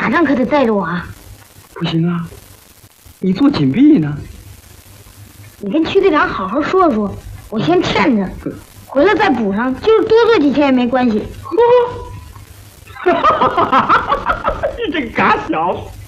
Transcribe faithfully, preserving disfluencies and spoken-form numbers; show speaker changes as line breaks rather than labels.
马上可得带着我啊！
不行啊，你做紧闭呢。
你跟区队长好好说说，我先欠着，回来再补上，就是多做几天也没关系。
哈哈哈哈哈！你这嘎小子！